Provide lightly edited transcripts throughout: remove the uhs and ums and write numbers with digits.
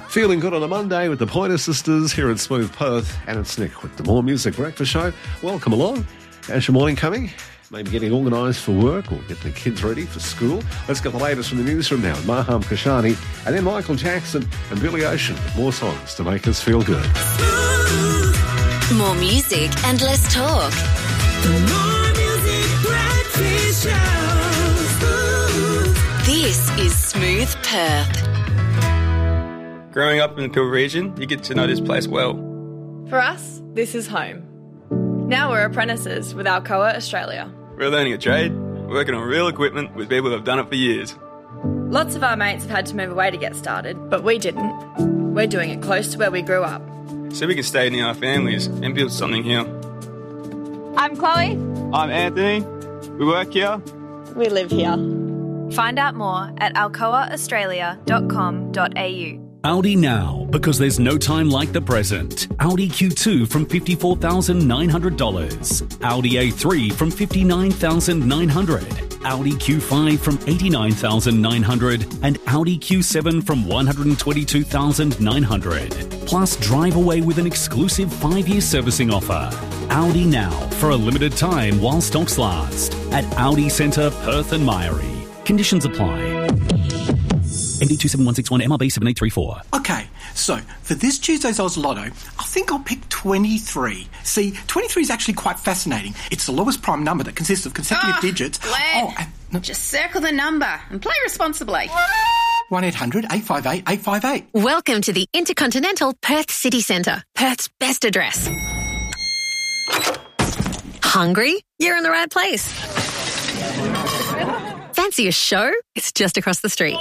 Feeling good on a Monday with the Pointer Sisters here at Smooth Perth, and it's Nick with the More Music Breakfast Show. Welcome along. How's your morning coming? Maybe getting organised for work or getting the kids ready for school. Let's get the latest from the newsroom now. Maham Kashani and then Michael Jackson and Billy Ocean with more songs to make us feel good. More music and less talk. The More Music Breakfast Show. This is Smooth Perth. Growing up in the Pilbara region, you get to know this place well. For us, this is home. Now we're apprentices with Alcoa Australia. We're learning a trade, working on real equipment with people that have done it for years. Lots of our mates have had to move away to get started, but we didn't. We're doing it close to where we grew up. So we can stay near our families and build something here. I'm Chloe. I'm Anthony. We work here. We live here. Find out more at alcoaaustralia.com.au. Audi now, because there's no time like the present. Audi Q2 from $54,900. Audi A3 from $59,900. Audi Q5 from $89,900. And Audi Q7 from $122,900. Plus, drive away with an exclusive 5-year servicing offer. Audi now, for a limited time while stocks last. At Audi Centre, Perth and Myrie. Conditions apply. MD 27161 MRB 7834. Okay, so for this Tuesday's Oz Lotto, I think I'll pick 23. See, 23 is actually quite fascinating. It's the lowest prime number that consists of consecutive digits. Glenn, just circle the number and play responsibly. 1-800-858-858. Welcome to the Intercontinental Perth City Centre, Perth's best address. Hungry? You're in the right place. Fancy a show? It's just across the street.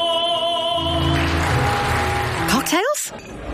Cocktails?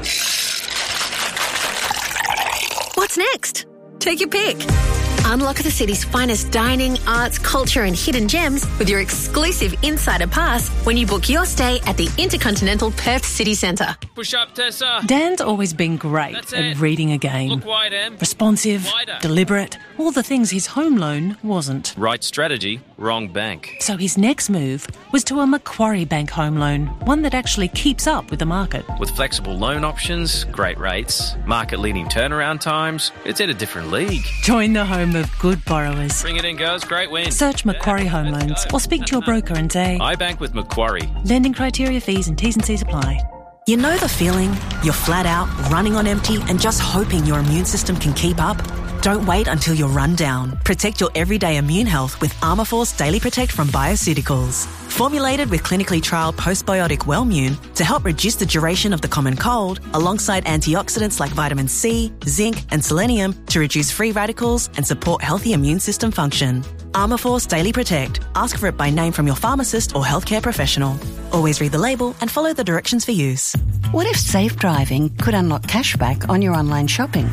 What's next? Take your pick. Unlock the city's finest dining, arts, culture and hidden gems with your exclusive Insider Pass when you book your stay at the Intercontinental Perth City Centre. Push up, Tessa. Dan's always been great at reading a game. Look wide, Em. Responsive, Wider. deliberate, all the things his home loan wasn't. Right strategy, wrong bank. So his next move was to a Macquarie Bank home loan, one that actually keeps up with the market. With flexible loan options, great rates, market-leading turnaround times, it's in a different league. Join the home of good borrowers. Bring it in, girls. Great win. Search Macquarie Home Loans or speak to your broker and say, I bank with Macquarie. Lending criteria, fees and T's and C's apply. You know the feeling? You're flat out, running on empty and just hoping your immune system can keep up? Don't wait until you're run down. Protect your everyday immune health with Armourforce Daily Protect from Bioceuticals. Formulated with clinically trialled postbiotic Wellmune to help reduce the duration of the common cold, alongside antioxidants like vitamin C, zinc and selenium to reduce free radicals and support healthy immune system function. Armourforce Daily Protect. Ask for it by name from your pharmacist or healthcare professional. Always read the label and follow the directions for use. What if safe driving could unlock cashback on your online shopping?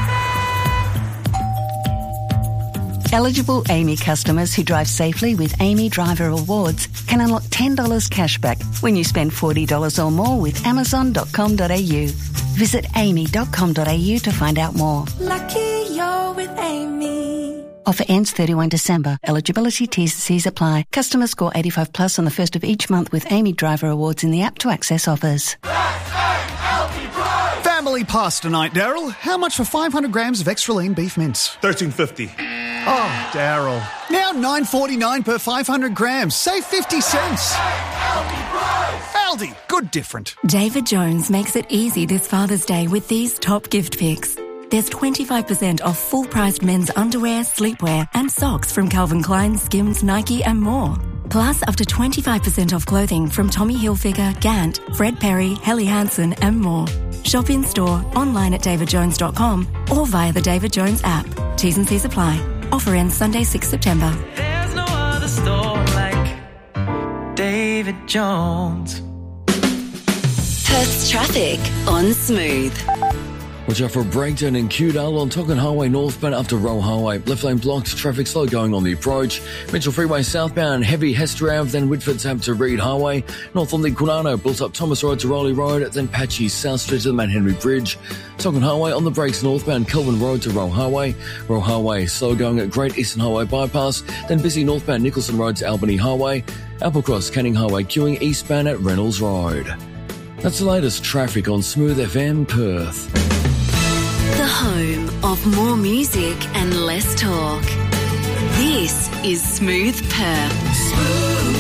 Eligible AAMI customers who drive safely with AAMI Driver Rewards can unlock $10 cashback when you spend $40 or more with Amazon.com.au. Visit aami.com.au to find out more. Lucky you're with Amy. Offer ends 31 December. Eligibility T's and C's apply. Customers score 85 plus on the first of each month with AAMI Driver Rewards in the app to access offers. Family pasta night, Daryl. How much for 500 grams of extra lean beef mince? $13.50. Oh, Daryl. Now $9.49 per 500 grams. Save 50 cents. Aldi, good different. David Jones makes it easy this Father's Day with these top gift picks. There's 25% off full-priced men's underwear, sleepwear and socks from Calvin Klein, Skims, Nike and more. Plus up to 25% off clothing from Tommy Hilfiger, Gant, Fred Perry, Helly Hansen and more. Shop in-store, online at davidjones.com or via the David Jones app. T's and C's apply. Offer ends Sunday 6 September. There's no other store like David Jones. Perth's traffic on Smooth. Watch out for a breakdown in Kewdale on Tonkin Highway northbound after Roll Highway. Left lane blocked, traffic slow going on the approach. Mitchell Freeway southbound, heavy Hester Ave, then Whitford Tap to Reed Highway. North on the Quinano, built up Thomas Road to Rowley Road, then patchy South Street to the Mount Henry Bridge. Tonkin Highway on the brakes northbound, Kelvin Road to Roll Highway. Roll Highway slow going at Great Eastern Highway bypass, then busy northbound Nicholson Road to Albany Highway. Applecross Canning Highway queuing eastbound at Reynolds Road. That's the latest traffic on Smooth FM Perth. The home of more music and less talk. This is Smooth Perth.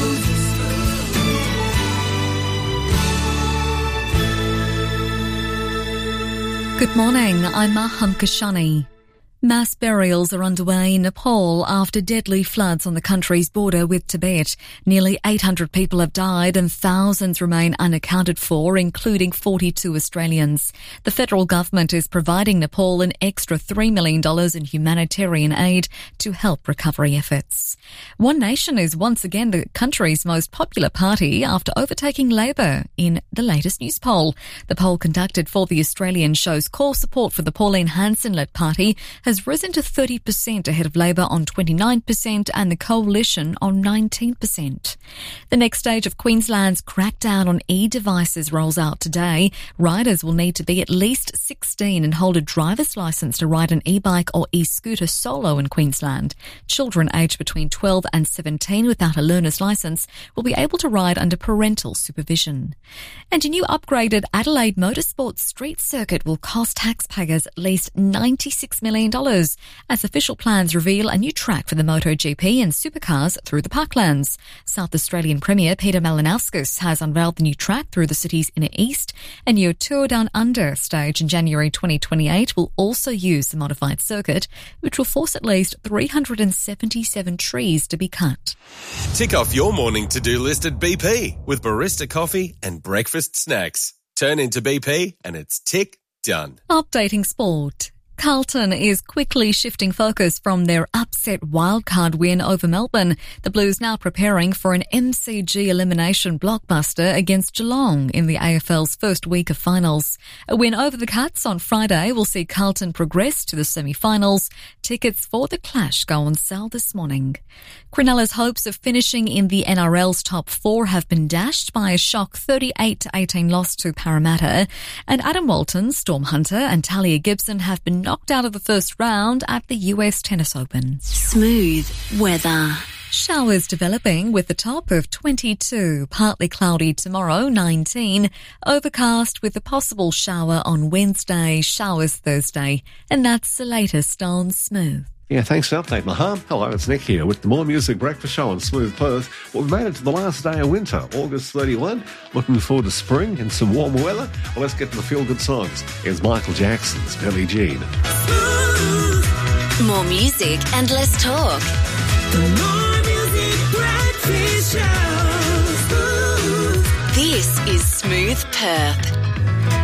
Good morning, I'm Maham Kashani. Mass burials are underway in Nepal after deadly floods on the country's border with Tibet. Nearly 800 people have died and thousands remain unaccounted for, including 42 Australians. The federal government is providing Nepal an extra $3 million in humanitarian aid to help recovery efforts. One Nation is once again the country's most popular party after overtaking Labor in the latest news poll. The poll conducted for The Australian shows core support for the Pauline Hanson-led party has risen to 30% ahead of Labor on 29% and the Coalition on 19%. The next stage of Queensland's crackdown on e-devices rolls out today. Riders will need to be at least 16 and hold a driver's licence to ride an e-bike or e-scooter solo in Queensland. Children aged between 12 and 17 without a learner's licence will be able to ride under parental supervision. And a new upgraded Adelaide Motorsports Street Circuit will cost taxpayers at least $96 million. As official plans reveal a new track for the MotoGP and supercars through the Parklands. South Australian Premier Peter Malinauskas has unveiled the new track through the city's inner east. A new Tour Down Under stage in January 2028 will also use the modified circuit, which will force at least 377 trees to be cut. Tick off your morning to-do list at BP with barista coffee and breakfast snacks. Turn into BP and it's tick done. Updating sport. Carlton is quickly shifting focus from their upset wildcard win over Melbourne. The Blues now preparing for an MCG elimination blockbuster against Geelong in the AFL's first week of finals. A win over the Cats on Friday will see Carlton progress to the semi-finals. Tickets for the clash go on sale this morning. Cronulla's hopes of finishing in the NRL's top four have been dashed by a shock 38-18 loss to Parramatta. And Adam Walton, Storm Hunter and Talia Gibson have been knocked out of the first round at the US Tennis Open. Smooth weather. Showers developing with a top of 22, partly cloudy tomorrow, 19, overcast with a possible shower on Wednesday, showers Thursday. And that's the latest on Smooth. Yeah, thanks for the update, Maham. Hello, it's Nick here with the More Music Breakfast Show on Smooth Perth. Well, we've made it to the last day of winter, August 31. Looking forward to spring and some warmer weather. Well, let's get to the feel-good songs. Here's Michael Jackson's Billie Jean. More music and less talk. The More Music Breakfast Show. This is Smooth Perth.